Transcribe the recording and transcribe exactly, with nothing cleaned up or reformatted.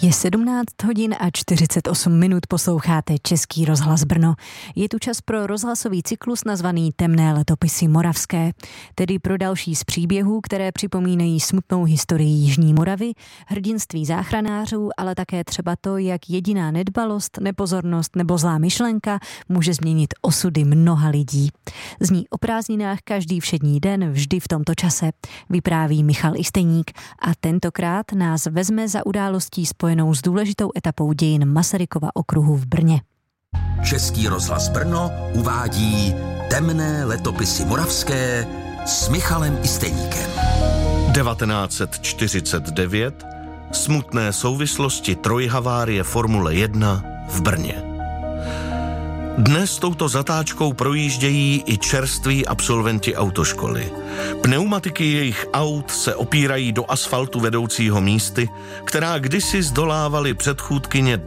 Je sedmnáct hodin a čtyřicet osm minut, posloucháte Český rozhlas Brno. Je tu čas pro rozhlasový cyklus nazvaný Temné letopisy moravské, tedy pro další z příběhů, které připomínají smutnou historii Jižní Moravy, hrdinství záchranářů, ale také třeba to, jak jediná nedbalost, nepozornost nebo zlá myšlenka může změnit osudy mnoha lidí. Zní o prázdninách každý všední den, vždy v tomto čase, vypráví Michal Istejník a tentokrát nás vezme za událostí spojenou s důležitou etapou dějin Masarykova okruhu v Brně. Český rozhlas Brno uvádí Temné letopisy moravské s Michalem Istejníkem. devatenáct set čtyřicet devět. Smutné souvislosti trojhavárie Formule jedna v Brně. Dnes touto zatáčkou projíždějí i čerství absolventi autoškoly. Pneumatiky jejich aut se opírají do asfaltu vedoucího místy, která kdysi zdolávaly předchůdkyně